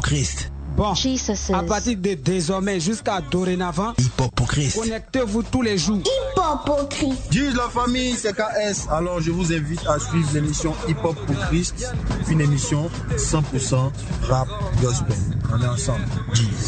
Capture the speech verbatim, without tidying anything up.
Christ. Bon, Jesus à partir de désormais jusqu'à dorénavant, Hip Hop pour Christ. connectez-vous tous les jours. Hip Hop pour Christ. Dis la famille, c'est K S. Alors je vous invite à suivre l'émission Hip Hop pour Christ, une émission cent pour cent rap gospel. On est ensemble.